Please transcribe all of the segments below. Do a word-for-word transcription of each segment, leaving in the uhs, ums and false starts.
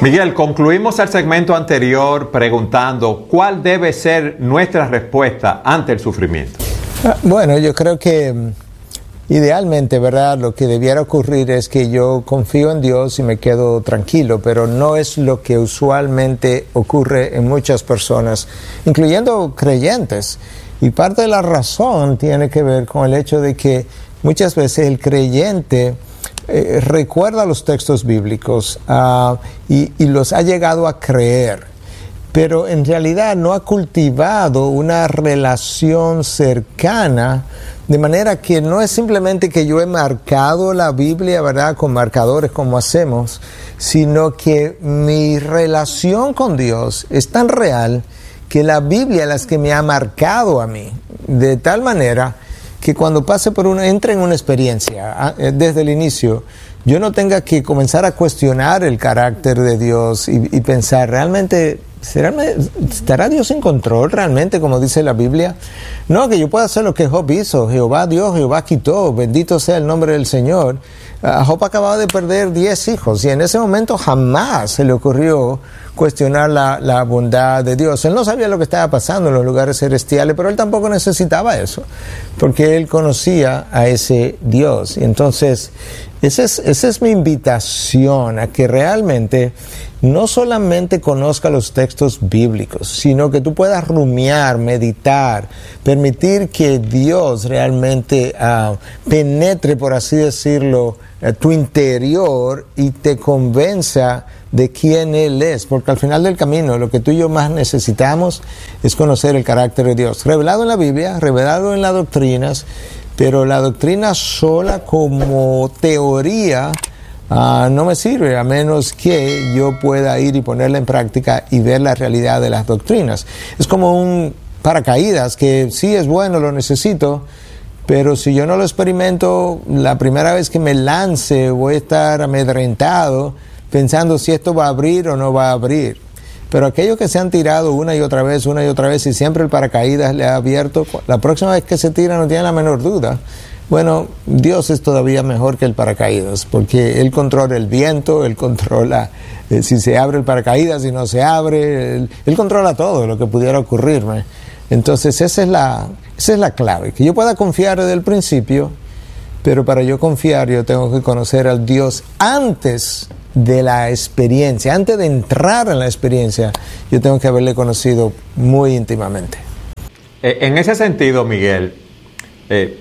Miguel, concluimos el segmento anterior preguntando cuál debe ser nuestra respuesta ante el sufrimiento. Bueno, yo creo que idealmente, ¿verdad? Lo que debiera ocurrir es que yo confío en Dios y me quedo tranquilo, pero no es lo que usualmente ocurre en muchas personas, incluyendo creyentes. Y parte de la razón tiene que ver con el hecho de que muchas veces el creyente eh, recuerda los textos bíblicos uh, y, y los ha llegado a creer, pero en realidad no ha cultivado una relación cercana, de manera que no es simplemente que yo he marcado la Biblia, ¿verdad?, con marcadores como hacemos, sino que mi relación con Dios es tan real que la Biblia es la que me ha marcado a mí, de tal manera que cuando pase por una, entre en una experiencia, desde el inicio, yo no tenga que comenzar a cuestionar el carácter de Dios y, y pensar, ¿realmente será, estará Dios en control realmente, como dice la Biblia? No, que yo pueda hacer lo que Job hizo. Jehová dio, Jehová quitó, bendito sea el nombre del Señor. Uh, Job acababa de perder diez hijos y en ese momento jamás se le ocurrió cuestionar la, la bondad de Dios. Él no sabía lo que estaba pasando en los lugares celestiales, pero él tampoco necesitaba eso, porque él conocía a ese Dios. Y entonces, esa es, esa es mi invitación, a que realmente no solamente conozca los textos bíblicos, sino que tú puedas rumiar, meditar, permitir que Dios realmente uh, penetre, por así decirlo, a tu interior y te convenza de quién Él es, porque al final del camino lo que tú y yo más necesitamos es conocer el carácter de Dios, revelado en la Biblia, revelado en las doctrinas, pero la doctrina sola como teoría uh, no me sirve, a menos que yo pueda ir y ponerla en práctica y ver la realidad de las doctrinas. Es como un paracaídas que sí es bueno, lo necesito, pero si yo no lo experimento, la primera vez que me lance voy a estar amedrentado pensando si esto va a abrir o no va a abrir. Pero aquellos que se han tirado una y otra vez, una y otra vez, y siempre el paracaídas le ha abierto, la próxima vez que se tira no tiene la menor duda. Bueno, Dios es todavía mejor que el paracaídas, porque Él controla el viento, Él controla eh, si se abre el paracaídas, si no se abre, Él, Él controla todo lo que pudiera ocurrirme. Entonces esa es la, esa es la clave, que yo pueda confiar desde el principio, pero para yo confiar yo tengo que conocer al Dios antes de la experiencia, antes de entrar en la experiencia, yo tengo que haberle conocido muy íntimamente. En ese sentido, Miguel, eh,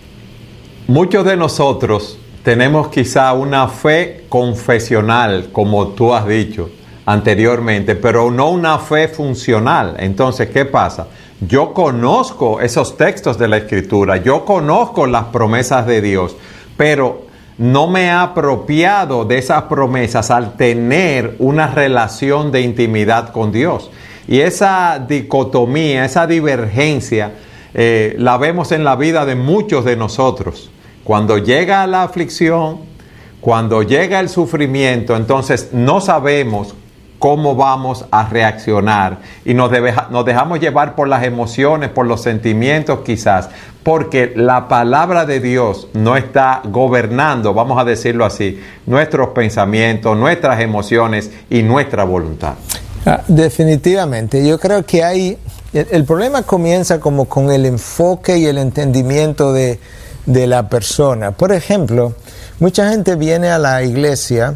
muchos de nosotros tenemos quizá una fe confesional, como tú has dicho anteriormente, pero no una fe funcional. Entonces, ¿qué pasa? Yo conozco esos textos de la Escritura, yo conozco las promesas de Dios, pero no me he apropiado de esas promesas al tener una relación de intimidad con Dios. Y esa dicotomía, esa divergencia, eh, la vemos en la vida de muchos de nosotros. Cuando llega la aflicción, cuando llega el sufrimiento, entonces no sabemos cómo vamos a reaccionar y nos, debe, nos dejamos llevar por las emociones, por los sentimientos quizás, porque la palabra de Dios no está gobernando, vamos a decirlo así, nuestros pensamientos, nuestras emociones y nuestra voluntad. Ah, definitivamente, yo creo que hay, el, el problema comienza como con el enfoque y el entendimiento de, de la persona. Por ejemplo, mucha gente viene a la iglesia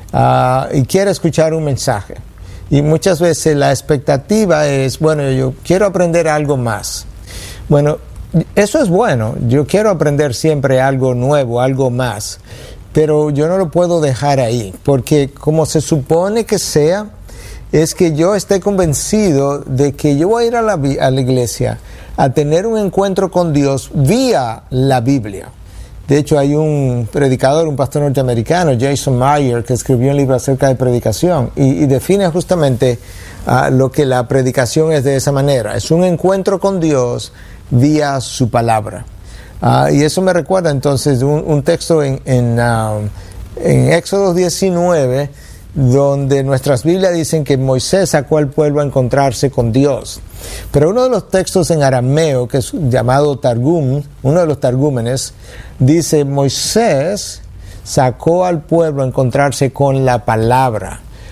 Uh, y quiere escuchar un mensaje, y muchas veces la expectativa es, bueno, yo quiero aprender algo más. Bueno, eso es bueno, yo quiero aprender siempre algo nuevo, algo más, pero yo no lo puedo dejar ahí, porque como se supone que sea, es que yo esté convencido de que yo voy a ir a la, a la iglesia a tener un encuentro con Dios vía la Biblia. De hecho, hay un predicador, un pastor norteamericano, Jason Meyer, que escribió un libro acerca de predicación y, y define justamente uh, lo que la predicación es de esa manera. Es un encuentro con Dios vía su palabra. Uh, y eso me recuerda entonces un, un texto en, en, uh, en Éxodo diecinueve, donde nuestras Biblias dicen que Moisés sacó al pueblo a encontrarse con Dios. Pero uno de los textos en arameo, que es llamado Targum, uno de los targúmenes, dice, Moisés sacó al pueblo a encontrarse con la palabra.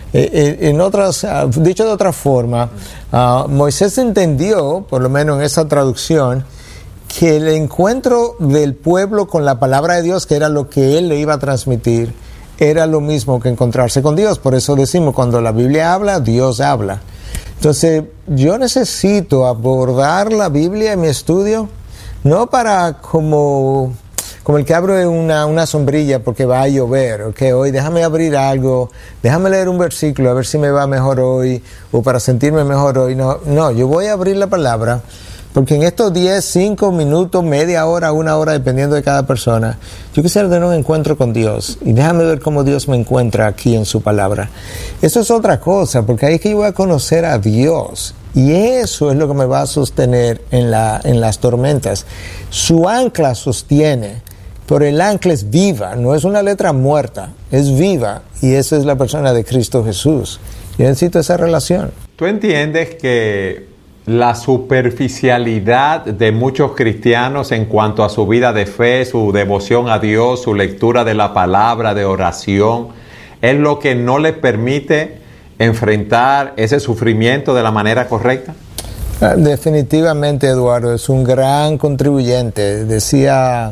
Eh, en otras, dicho de otra forma, uh, Moisés entendió, por lo menos en esa traducción, que el encuentro del pueblo con la palabra de Dios, que era lo que él le iba a transmitir, era lo mismo que encontrarse con Dios. Por eso decimos, cuando la Biblia habla, Dios habla. Entonces, yo necesito abordar la Biblia en mi estudio, no para como... como el que abre una, una sombrilla porque va a llover, ok, hoy déjame abrir algo, déjame leer un versículo a ver si me va mejor hoy, o para sentirme mejor hoy. No, no, yo voy a abrir la palabra, porque en estos diez, cinco minutos, media hora, una hora, dependiendo de cada persona, yo quisiera tener un encuentro con Dios, y déjame ver cómo Dios me encuentra aquí en su palabra. Eso es otra cosa, porque ahí es que yo voy a conocer a Dios, y eso es lo que me va a sostener en, la, en las tormentas. Su ancla sostiene, pero el ancla es viva, no es una letra muerta, es viva, y esa es la persona de Cristo Jesús. Yo necesito esa relación. ¿Tú entiendes que la superficialidad de muchos cristianos en cuanto a su vida de fe, su devoción a Dios, su lectura de la palabra, de oración, es lo que no les permite enfrentar ese sufrimiento de la manera correcta? Definitivamente, Eduardo, es un gran contribuyente. Decía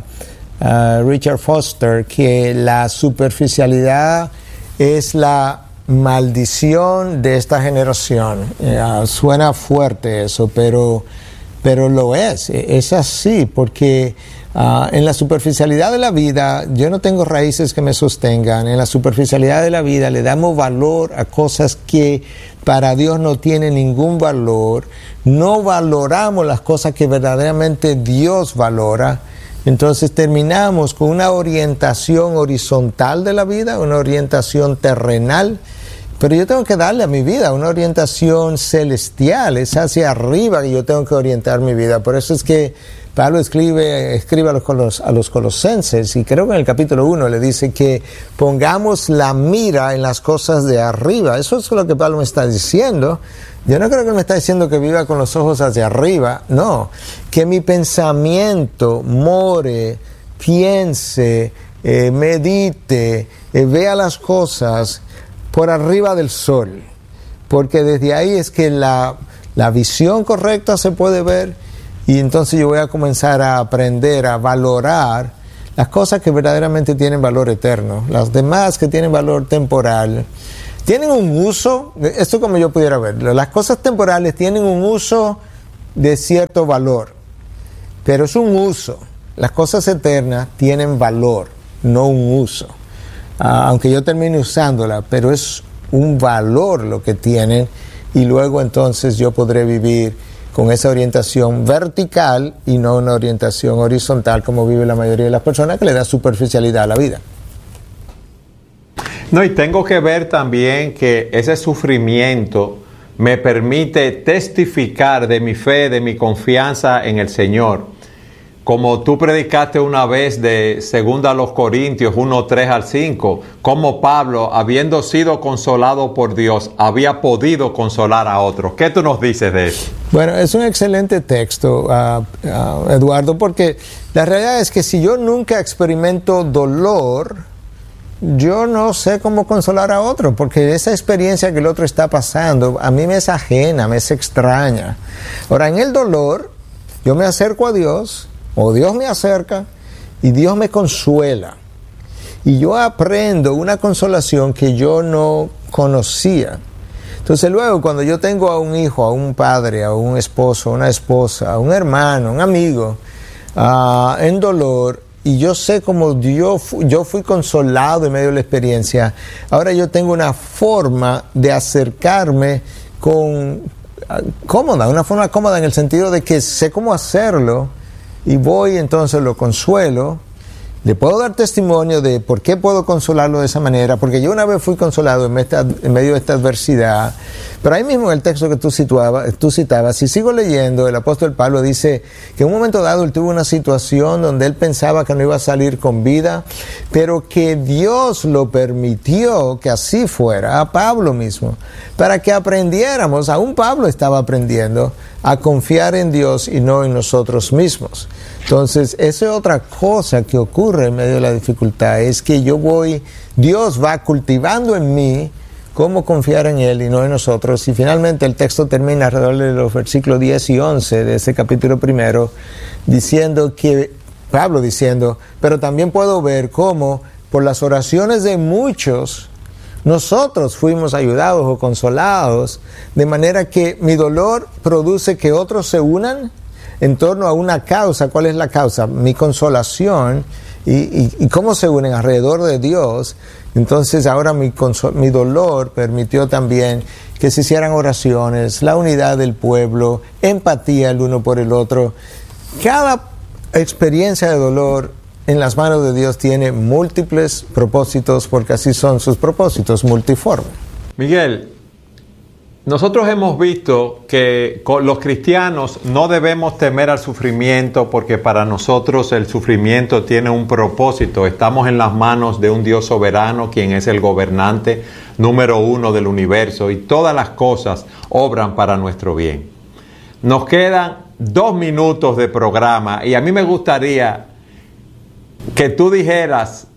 Uh, Richard Foster que la superficialidad es la maldición de esta generación. Uh, suena fuerte eso, pero, pero lo es, es así, porque uh, en la superficialidad de la vida yo no tengo raíces que me sostengan. En la superficialidad de la vida le damos valor a cosas que para Dios no tienen ningún valor. No valoramos las cosas que verdaderamente Dios valora. Entonces terminamos con una orientación horizontal de la vida, una orientación terrenal, pero yo tengo que darle a mi vida una orientación celestial, es hacia arriba que yo tengo que orientar mi vida. Por eso es que Pablo escribe, escribe a, los colos, a los colosenses, y creo que en el capítulo uno le dice que pongamos la mira en las cosas de arriba. Eso es lo que Pablo me está diciendo. Yo no creo que me está diciendo que viva con los ojos hacia arriba, no, que mi pensamiento more, piense, eh, medite, eh, vea las cosas por arriba del sol, porque desde ahí es que la, la visión correcta se puede ver, y entonces yo voy a comenzar a aprender a valorar las cosas que verdaderamente tienen valor eterno, las demás que tienen valor temporal. Tienen un uso, esto como yo pudiera verlo, las cosas temporales tienen un uso de cierto valor, pero es un uso. Las cosas eternas tienen valor, no un uso. Uh, aunque yo termine usándola, pero es un valor lo que tienen, y luego entonces yo podré vivir con esa orientación vertical y no una orientación horizontal como vive la mayoría de las personas, que le da superficialidad a la vida. No, y tengo que ver también que ese sufrimiento me permite testificar de mi fe, de mi confianza en el Señor. Como tú predicaste una vez de segunda a los Corintios uno, tres al cinco, como Pablo, habiendo sido consolado por Dios, había podido consolar a otros. ¿Qué tú nos dices de eso? Bueno, es un excelente texto, uh, uh, Eduardo, porque la realidad es que si yo nunca experimento dolor, yo no sé cómo consolar a otro, porque esa experiencia que el otro está pasando a mí me es ajena, me es extraña. Ahora, en el dolor, yo me acerco a Dios, o Dios me acerca, y Dios me consuela. Y yo aprendo una consolación que yo no conocía. Entonces luego, cuando yo tengo a un hijo, a un padre, a un esposo, a una esposa, a un hermano, un amigo, uh, en dolor, y yo sé cómo yo, yo fui consolado en medio de la experiencia, ahora yo tengo una forma de acercarme con cómoda, una forma cómoda en el sentido de que sé cómo hacerlo, y voy entonces lo consuelo, le puedo dar testimonio de por qué puedo consolarlo de esa manera, porque yo una vez fui consolado en, esta, en medio de esta adversidad. Pero ahí mismo en el texto que tú, situaba, tú citabas, si sigo leyendo, el apóstol Pablo dice que en un momento dado él tuvo una situación donde él pensaba que no iba a salir con vida, pero que Dios lo permitió que así fuera, a Pablo mismo, para que aprendiéramos, aún Pablo estaba aprendiendo a confiar en Dios y no en nosotros mismos. Entonces, esa es otra cosa que ocurre en medio de la dificultad, es que yo voy, Dios va cultivando en mí cómo confiar en Él y no en nosotros. Y finalmente el texto termina alrededor de los versículos diez y once de ese capítulo primero, diciendo que, Pablo diciendo, pero también puedo ver cómo por las oraciones de muchos nosotros fuimos ayudados o consolados, de manera que mi dolor produce que otros se unan en torno a una causa. ¿Cuál es la causa? Mi consolación. ¿Y, y, y cómo se unen alrededor de Dios? Entonces ahora mi, consol- mi dolor permitió también que se hicieran oraciones, la unidad del pueblo, empatía el uno por el otro. Cada experiencia de dolor en las manos de Dios tiene múltiples propósitos, porque así son sus propósitos, multiformes. Miguel, nosotros hemos visto que los cristianos no debemos temer al sufrimiento, porque para nosotros el sufrimiento tiene un propósito. Estamos en las manos de un Dios soberano, quien es el gobernante número uno del universo, y todas las cosas obran para nuestro bien. Nos quedan dos minutos de programa y a mí me gustaría que tú dijeras,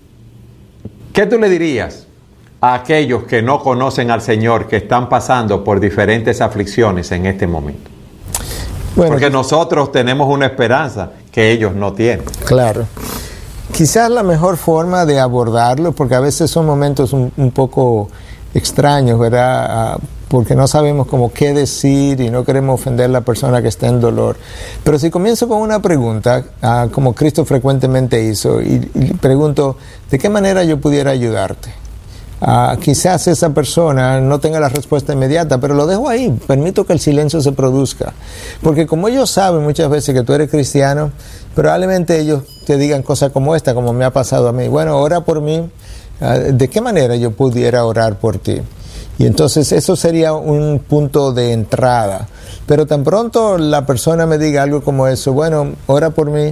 ¿qué tú le dirías a aquellos que no conocen al Señor, que están pasando por diferentes aflicciones en este momento? Bueno, porque nosotros tenemos una esperanza que ellos no tienen. Claro. Quizás la mejor forma de abordarlo, porque a veces son momentos un, un poco extraños, ¿verdad? Porque no sabemos cómo qué decir y no queremos ofender a la persona que está en dolor. Pero si comienzo con una pregunta, uh, como Cristo frecuentemente hizo, y, y pregunto, ¿de qué manera yo pudiera ayudarte? Uh, quizás esa persona no tenga la respuesta inmediata, pero lo dejo ahí, permito que el silencio se produzca, porque como ellos saben muchas veces que tú eres cristiano, probablemente ellos te digan cosas como esta, como me ha pasado a mí. Bueno, ora por mí. Uh, ¿de qué manera yo pudiera orar por ti? Y entonces eso sería un punto de entrada. Pero tan pronto la persona me diga algo como eso, bueno, ora por mí,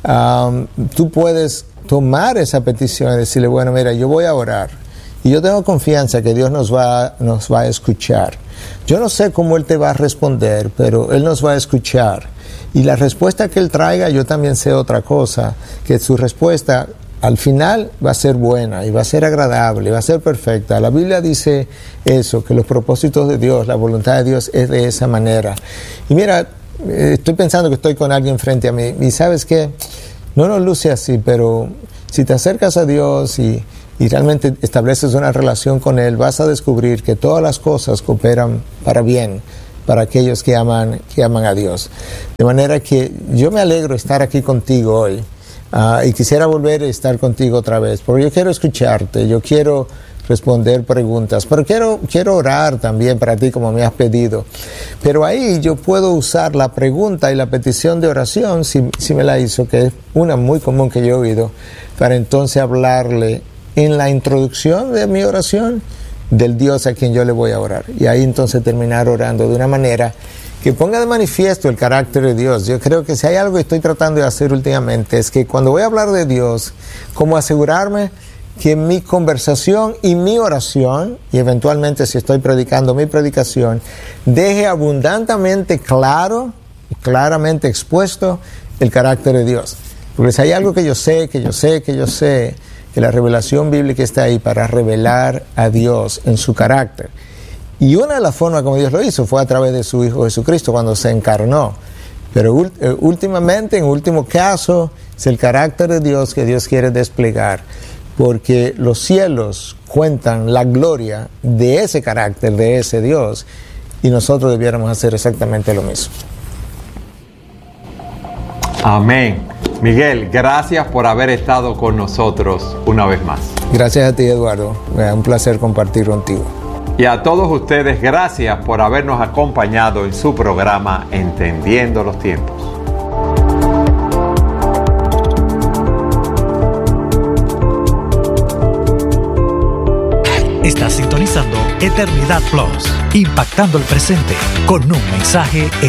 um, tú puedes tomar esa petición y decirle, bueno, mira, yo voy a orar. Y yo tengo confianza que Dios nos va, nos va a escuchar. Yo no sé cómo Él te va a responder, pero Él nos va a escuchar. Y la respuesta que Él traiga, yo también sé otra cosa, que su respuesta al final va a ser buena y va a ser agradable, va a ser perfecta. La Biblia dice eso, que los propósitos de Dios, la voluntad de Dios es de esa manera. Y mira, estoy pensando que estoy con alguien frente a mí y ¿sabes qué? No nos luce así, pero si te acercas a Dios y, y realmente estableces una relación con Él, vas a descubrir que todas las cosas cooperan para bien para aquellos que aman, que aman a Dios. De manera que yo me alegro de estar aquí contigo hoy. Uh, y quisiera volver a estar contigo otra vez, porque yo quiero escucharte, yo quiero responder preguntas, pero quiero, quiero orar también para ti como me has pedido. Pero ahí yo puedo usar la pregunta y la petición de oración, si, si me la hizo, que es una muy común que yo he oído, para entonces hablarle en la introducción de mi oración del Dios a quien yo le voy a orar. Y ahí entonces terminar orando de una manera que ponga de manifiesto el carácter de Dios. Yo creo que si hay algo que estoy tratando de hacer últimamente es que cuando voy a hablar de Dios, como asegurarme que mi conversación y mi oración, y eventualmente si estoy predicando mi predicación, deje abundantemente claro, claramente expuesto el carácter de Dios. Porque si hay algo que yo sé, que yo sé, que yo sé, que la revelación bíblica está ahí para revelar a Dios en su carácter. Y una de las formas como Dios lo hizo fue a través de su Hijo Jesucristo cuando se encarnó. Pero últimamente, en último caso, es el carácter de Dios que Dios quiere desplegar, porque los cielos cuentan la gloria de ese carácter, de ese Dios, y nosotros debiéramos hacer exactamente lo mismo. Amén. Miguel, gracias por haber estado con nosotros una vez más. Gracias a ti, Eduardo. Un placer compartir contigo. Y a todos ustedes, gracias por habernos acompañado en su programa Entendiendo los Tiempos. Estás sintonizando Eternidad Plus, impactando el presente con un mensaje